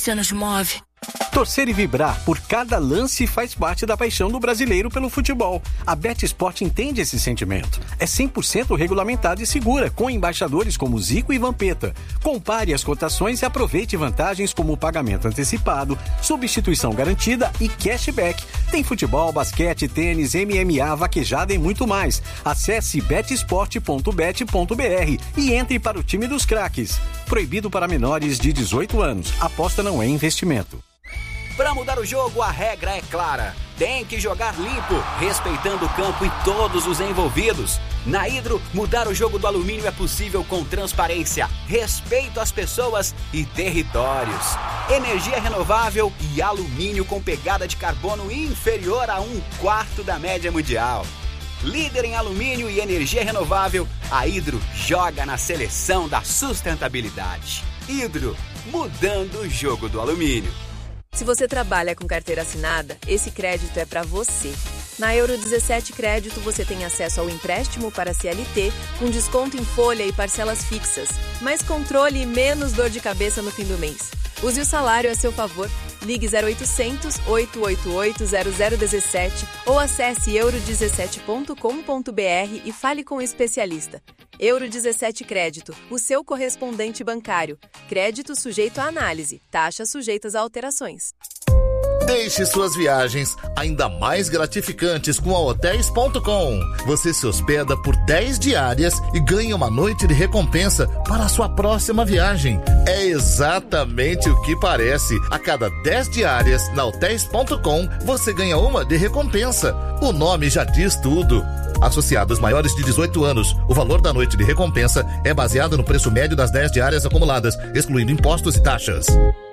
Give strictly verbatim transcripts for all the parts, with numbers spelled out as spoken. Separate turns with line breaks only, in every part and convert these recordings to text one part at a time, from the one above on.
você nos move.
Torcer e vibrar por cada lance faz parte da paixão do brasileiro pelo futebol. A BetSport entende esse sentimento. É cem por cento regulamentada e segura, com embaixadores como Zico e Vampeta. Compare as cotações e aproveite vantagens como o pagamento antecipado, substituição garantida e cashback. Tem futebol, basquete, tênis, M M A, vaquejada e muito mais. Acesse bet sport ponto bet ponto b r e entre para o time dos craques. Proibido para menores de dezoito anos. Aposta não é investimento.
Para mudar o jogo, a regra é clara. Tem que jogar limpo, respeitando o campo e todos os envolvidos. Na Hidro, mudar o jogo do alumínio é possível com transparência, respeito às pessoas e territórios. Energia renovável e alumínio com pegada de carbono inferior a um quarto da média mundial. Líder em alumínio e energia renovável, a Hidro joga na seleção da sustentabilidade. Hidro, mudando o jogo do alumínio.
Se você trabalha com carteira assinada, esse crédito é para você. Na Euro dezessete Crédito, você tem acesso ao empréstimo para C L T, com desconto em folha e parcelas fixas, mais controle e menos dor de cabeça no fim do mês. Use o salário a seu favor. Ligue zero oitocentos, oito oito oito, zero zero um sete ou acesse euro dezessete ponto com ponto b r e fale com o especialista. Euro dezessete Crédito, o seu correspondente bancário. Crédito sujeito à análise. Taxas sujeitas a alterações.
Deixe suas viagens ainda mais gratificantes com a hotéis ponto com. Você se hospeda por dez diárias e ganha uma noite de recompensa para a sua próxima viagem. É exatamente o que parece. A cada dez diárias na hotéis ponto com, você ganha uma de recompensa. O nome já diz tudo. Associados maiores de dezoito anos, o valor da noite de recompensa é baseado no preço médio das dez diárias acumuladas, excluindo impostos e taxas.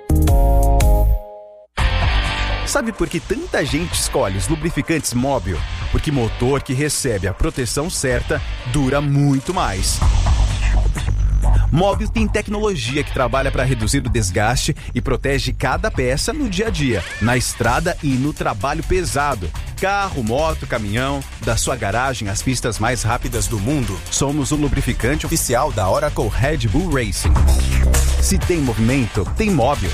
Sabe por que tanta gente escolhe os lubrificantes Móbil? Porque motor que recebe a proteção certa dura muito mais. Móbil tem tecnologia que trabalha para reduzir o desgaste e protege cada peça no dia a dia, na estrada e no trabalho pesado. Carro, moto, caminhão, da sua garagem às pistas mais rápidas do mundo. Somos o lubrificante oficial da Oracle Red Bull Racing. Se tem movimento, tem Móbil.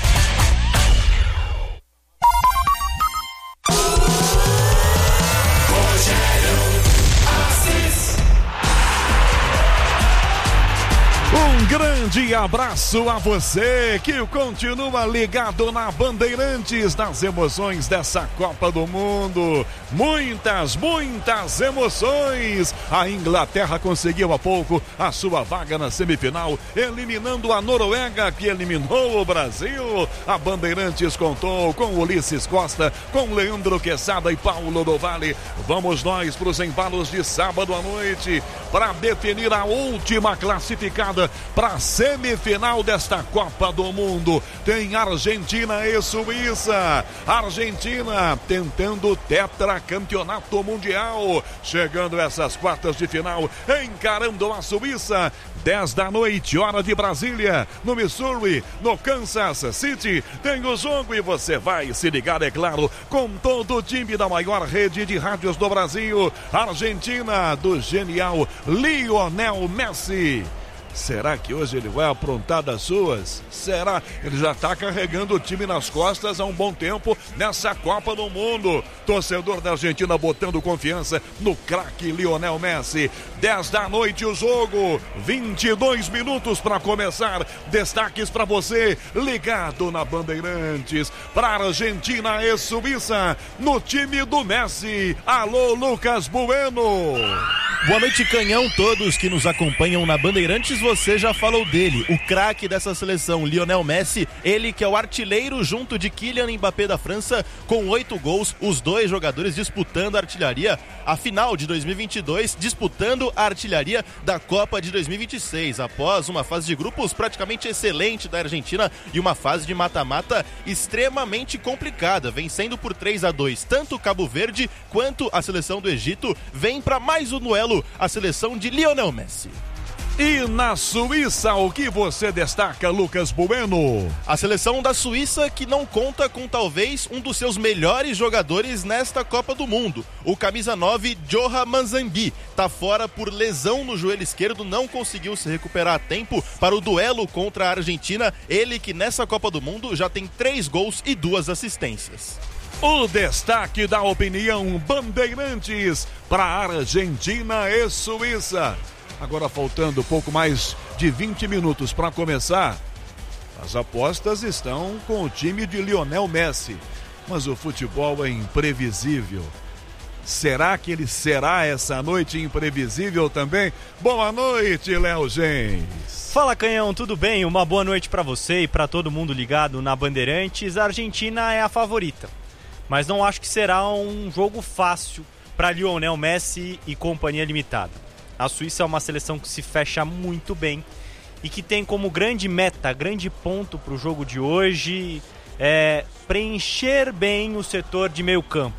Um grande abraço a você que continua ligado na Bandeirantes, nas emoções dessa Copa do Mundo. Muitas, muitas emoções. A Inglaterra conseguiu há pouco a sua vaga na semifinal, eliminando a Noruega, que eliminou o Brasil. A Bandeirantes contou com Ulisses Costa, com Leandro Quesada e Paulo do Vale. Vamos nós para os embalos de sábado à noite para definir a última classificada para a semifinal desta Copa do Mundo. Tem Argentina e Suíça. Argentina tentando o tetracampeonato mundial, chegando a essas quartas de final, encarando a Suíça. dez da noite, hora de Brasília, no Missouri, no Kansas City. Tem o jogo e você vai se ligar, é claro, com todo o time da maior rede de rádios do Brasil. Argentina, do genial Lionel Messi. Será que hoje ele vai aprontar das suas? Será? Ele já está carregando o time nas costas há um bom tempo nessa Copa do Mundo. Torcedor da Argentina botando confiança no craque Lionel Messi. dez da noite o jogo, vinte e dois minutos para começar. Destaques para você, ligado na Bandeirantes. Para Argentina e Suíça, no time do Messi. Alô, Lucas Bueno.
Boa noite, canhão, todos que nos acompanham na Bandeirantes. Você já falou dele, o craque dessa seleção, Lionel Messi, ele que é o artilheiro junto de Kylian Mbappé da França, com oito gols, os dois jogadores disputando a artilharia, a final de dois mil e vinte e dois, disputando a artilharia da Copa de dois mil e vinte e seis, após uma fase de grupos praticamente excelente da Argentina e uma fase de mata-mata extremamente complicada, vencendo por três a dois, tanto Cabo Verde quanto a seleção do Egito. Vem para mais um duelo, a seleção de Lionel Messi.
E na Suíça, o que você destaca, Lucas Bueno?
A seleção da Suíça que não conta com talvez um dos seus melhores jogadores nesta Copa do Mundo. O camisa nove, Johan Manzambi, tá fora por lesão no joelho esquerdo, não conseguiu se recuperar a tempo para o duelo contra a Argentina. Ele que nessa Copa do Mundo já tem três gols e duas assistências.
O destaque da opinião Bandeirantes para Argentina e Suíça. Agora faltando pouco mais de vinte minutos para começar, as apostas estão com o time de Lionel Messi, mas o futebol é imprevisível. Será que ele será essa noite imprevisível também? Boa noite, Léo Gens.
Fala, Canhão, tudo bem? Uma boa noite para você e para todo mundo ligado na Bandeirantes. A Argentina é a favorita, mas não acho que será um jogo fácil para Lionel Messi e companhia limitada. A Suíça é uma seleção que se fecha muito bem e que tem como grande meta, grande ponto para o jogo de hoje é preencher bem o setor de meio campo,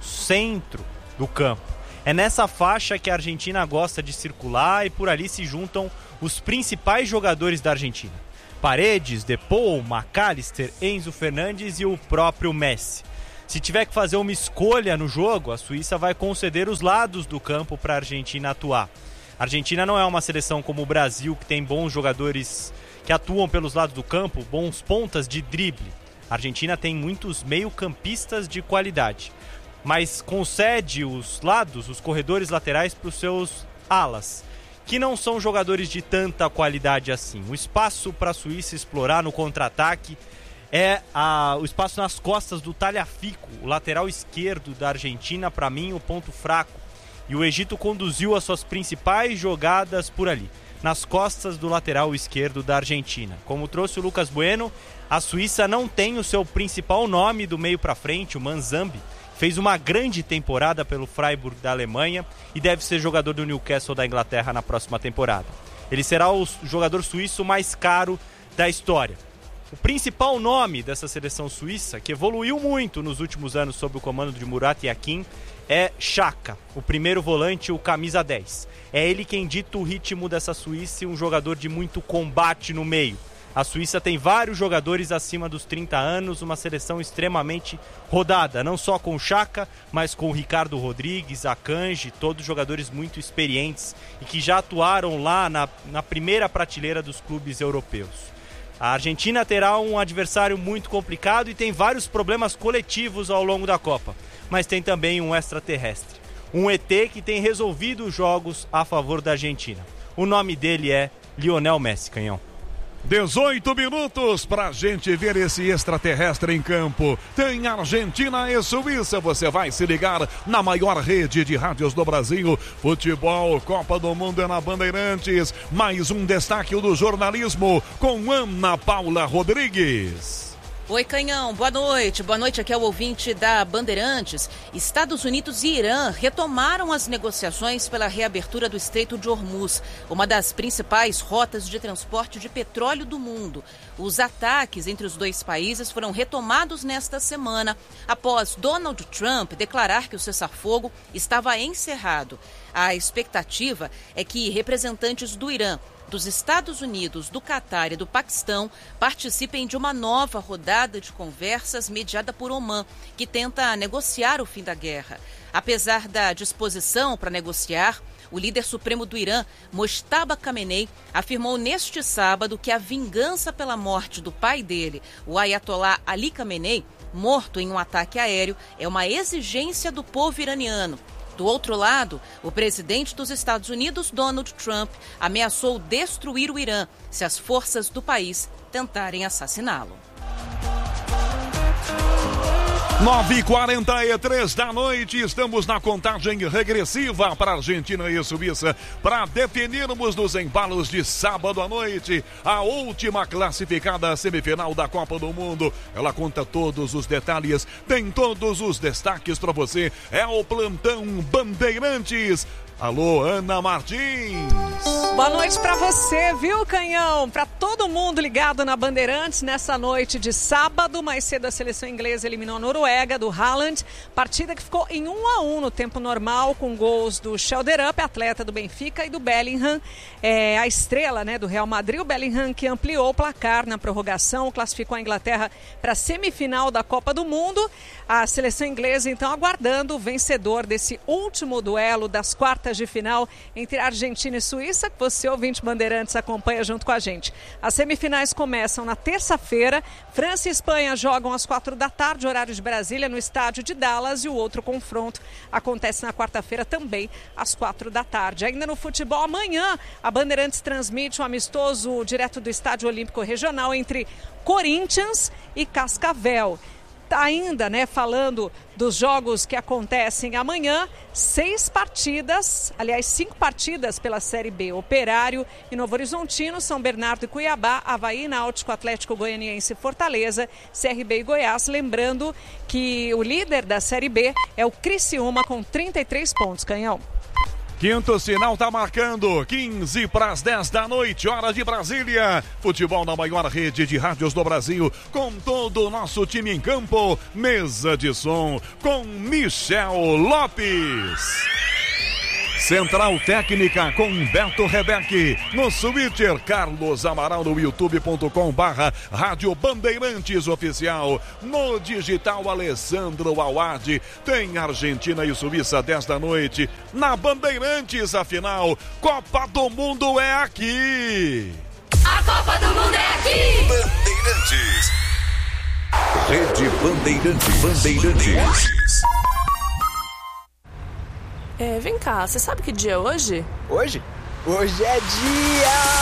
centro do campo. É nessa faixa que a Argentina gosta de circular e por ali se juntam os principais jogadores da Argentina. Paredes, Depou, McAllister, Enzo Fernandes e o próprio Messi. Se tiver que fazer uma escolha no jogo, a Suíça vai conceder os lados do campo para a Argentina atuar. A Argentina não é uma seleção como o Brasil, que tem bons jogadores que atuam pelos lados do campo, bons pontas de drible. A Argentina tem muitos meio-campistas de qualidade, mas concede os lados, os corredores laterais para os seus alas, que não são jogadores de tanta qualidade assim. O espaço para a Suíça explorar no contra-ataque é a, o espaço nas costas do Tagliafico, o lateral esquerdo da Argentina, para mim, o ponto fraco. E o Egito conduziu as suas principais jogadas por ali, nas costas do lateral esquerdo da Argentina. Como trouxe o Lucas Bueno, a Suíça não tem o seu principal nome do meio para frente, o Manzambi. Fez uma grande temporada pelo Freiburg da Alemanha e deve ser jogador do Newcastle da Inglaterra na próxima temporada. Ele será o jogador suíço mais caro da história. O principal nome dessa seleção suíça, que evoluiu muito nos últimos anos sob o comando de Murat Yakin, é Xhaka, o primeiro volante, o camisa dez. É ele quem dita o ritmo dessa Suíça e um jogador de muito combate no meio. A Suíça tem vários jogadores acima dos trinta anos, uma seleção extremamente rodada, não só com o Xhaka, mas com o Ricardo Rodrigues, Akanji, todos jogadores muito experientes e que já atuaram lá na, na primeira prateleira dos clubes europeus. A Argentina terá um adversário muito complicado e tem vários problemas coletivos ao longo da Copa, mas tem também um extraterrestre, um E T que tem resolvido os jogos a favor da Argentina. O nome dele é Lionel Messi, Canhão.
dezoito minutos pra gente ver esse extraterrestre em campo. Tem Argentina e Suíça. Você vai se ligar na maior rede de rádios do Brasil. Futebol, Copa do Mundo é na Bandeirantes. Mais um destaque do jornalismo com Ana Paula Rodrigues.
Oi, Canhão, boa noite. Boa noite, aqui é o ouvinte da Bandeirantes. Estados Unidos e Irã retomaram as negociações pela reabertura do Estreito de Hormuz, uma das principais rotas de transporte de petróleo do mundo. Os ataques entre os dois países foram retomados nesta semana, após Donald Trump declarar que o cessar-fogo estava encerrado. A expectativa é que representantes do Irã, dos Estados Unidos, do Catar e do Paquistão participem de uma nova rodada de conversas mediada por Omã, que tenta negociar o fim da guerra. Apesar da disposição para negociar, o líder supremo do Irã, Mojtaba Khamenei, afirmou neste sábado que a vingança pela morte do pai dele, o Ayatollah Ali Khamenei, morto em um ataque aéreo, é uma exigência do povo iraniano. Do outro lado, o presidente dos Estados Unidos, Donald Trump, ameaçou destruir o Irã se as forças do país tentarem assassiná-lo.
nove e quarenta e três da noite, estamos na contagem regressiva para Argentina e Suíça para definirmos nos embalos de sábado à noite a última classificada semifinal da Copa do Mundo. Ela conta todos os detalhes, tem todos os destaques para você. É o plantão Bandeirantes. Alô, Ana Martins.
Boa noite pra você, viu, Canhão? Pra todo mundo ligado na Bandeirantes nessa noite de sábado. Mais cedo a seleção inglesa eliminou a Noruega do Haaland. Partida que ficou em um a um no tempo normal, com gols do Schelderup, atleta do Benfica, e do Bellingham, é, a estrela, né, do Real Madrid. O Bellingham que ampliou o placar na prorrogação, classificou a Inglaterra para a semifinal da Copa do Mundo. A seleção inglesa, então, aguardando o vencedor desse último duelo das quartas de final entre Argentina e Suíça, que você, ouvinte Bandeirantes, acompanha junto com a gente. As semifinais começam na terça-feira. França e Espanha jogam às quatro da tarde, horário de Brasília, no estádio de Dallas, e o outro confronto acontece na quarta-feira também às quatro da tarde. Ainda no futebol, amanhã a Bandeirantes transmite um amistoso direto do Estádio Olímpico Regional entre Corinthians e Cascavel. Ainda, né, falando dos jogos que acontecem amanhã, seis partidas, aliás, cinco partidas pela Série B. Operário e Novo Horizontino, São Bernardo e Cuiabá, Avaí, Náutico, Atlético Goianiense e Fortaleza, C R B e Goiás. Lembrando que o líder da Série B é o Criciúma com trinta e três pontos, Canhão.
Quinto sinal tá marcando, quinze para as dez da noite, hora de Brasília. Futebol na maior rede de rádios do Brasil, com todo o nosso time em campo. Mesa de som com Michel Lopes. Central Técnica com Beto Rebeck. No Twitter, Carlos Amaral, no youtube ponto com barra Rádio Bandeirantes Oficial. No digital, Alessandro Awad. Tem Argentina e Suíça, dez da noite. Na Bandeirantes, afinal, Copa do Mundo é aqui.
A Copa do Mundo é aqui.
Bandeirantes. Rede Bandeirantes. Bandeirantes.
É, vem cá, você sabe que dia é hoje?
Hoje? Hoje é dia...